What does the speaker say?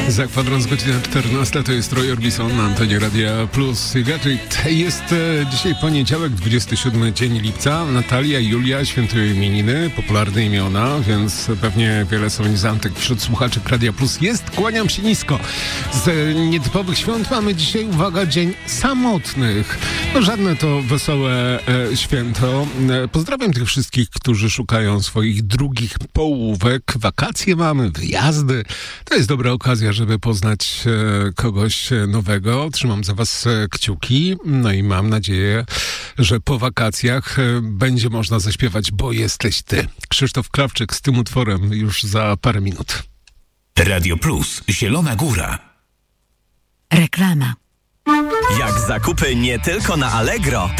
Za kwadrans godzina 14 to jest Roy Orbison na antenie Radia Plus. Jest dzisiaj poniedziałek, 27 dzień lipca. Natalia i Julia świętują imieniny, popularne imiona, więc pewnie wiele sądzantek wśród słuchaczy Radia Plus jest. Kłaniam się nisko. Z nietypowych świąt mamy dzisiaj, uwaga, Dzień Samotnych. No żadne to wesołe święto. Pozdrawiam tych wszystkich, którzy szukają swoich drugich połówek. Wakacje mamy, wyjazdy. To jest dobra okazja, żeby poznać kogoś nowego. Trzymam za was kciuki. No i mam nadzieję, że po wakacjach będzie można zaśpiewać Bo jesteś ty. Krzysztof Krawczyk z tym utworem już za parę minut. Radio Plus, Zielona Góra. Reklama. Jak zakupy nie tylko na Allegro,